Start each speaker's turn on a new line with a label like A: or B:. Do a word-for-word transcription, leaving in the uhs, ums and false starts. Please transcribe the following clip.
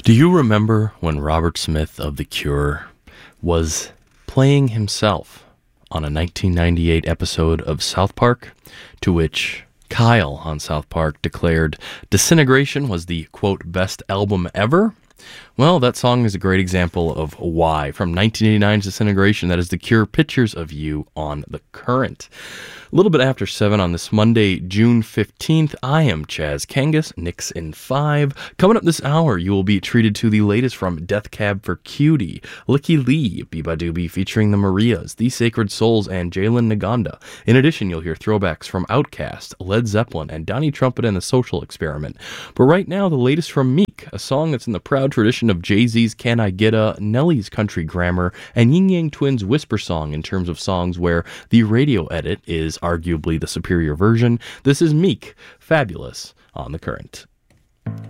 A: Do you remember when Robert Smith of The Cure was playing himself on a nineteen ninety-eight episode of South Park, to which Kyle on South Park declared Disintegration was the, quote, best album ever? Well, that song is a great example of why. From nineteen eighty-nine's Disintegration, that is The Cure, Pictures of You on The Current. A little bit after seven on this Monday, June fifteenth, I am Chaz Kangas, Nix in five. Coming up this hour, you will be treated to the latest from Death Cab for Cutie, Licky Lee, Biba Doobie featuring the Marias, The Sacred Souls, and Jalen Naganda. In addition, you'll hear throwbacks from Outkast, Led Zeppelin, and Donnie Trumpet and the Social Experiment. But right now, the latest from Meek, a song that's in the proud tradition of Jay-Z's Can I Get A, Nelly's Country Grammar, and Ying Yang Twins' Whisper Song in terms of songs where the radio edit is arguably the superior version. This is Meek, Fabulous, on The Current.